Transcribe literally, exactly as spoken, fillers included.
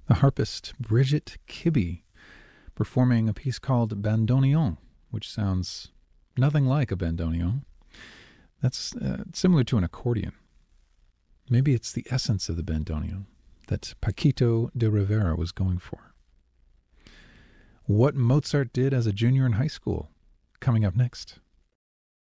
the harpist Brigitte Kibbe performing a piece called Bandoneon, which sounds nothing like a bandoneon. That's uh, similar to an accordion. Maybe it's the essence of the bandoneon that Paquito de Rivera was going for. What Mozart did as a junior in high school, coming up next.